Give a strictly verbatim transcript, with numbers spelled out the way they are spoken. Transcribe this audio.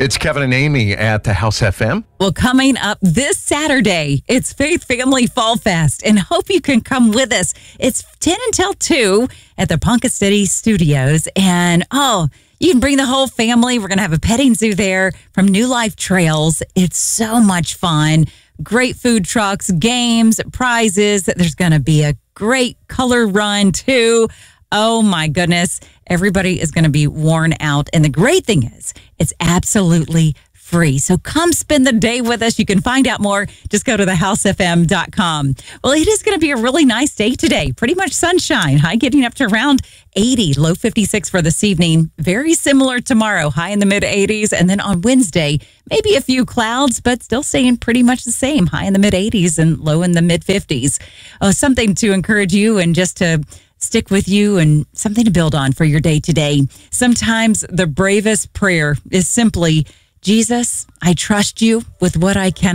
It's Kevin and Amy at the House F M. Well, coming up this Saturday, it's Faith Family Fall Fest, and hope you can come with us. It's ten until two at the Ponca City Studios, and oh, you can bring the whole family. We're going to have a petting zoo there from New Life Trails. It's so much fun. Great food trucks, games, prizes. There's going to be a great color run, too. Oh, my goodness. Everybody is going to be worn out. And the great thing is, it's absolutely free. So come spend the day with us. You can find out more. Just go to the house f m dot com. Well, it is going to be a really nice day today. Pretty much sunshine. High getting up to around eighty, low fifty-six for this evening. Very similar tomorrow. High in the mid eighties. And then on Wednesday, maybe a few clouds, but still staying pretty much the same. High in the mid eighties and low in the mid fifties. Uh, something to encourage you and just to stick with you and something to build on for your day today. Sometimes the bravest prayer is simply, Jesus, I trust you with what I can.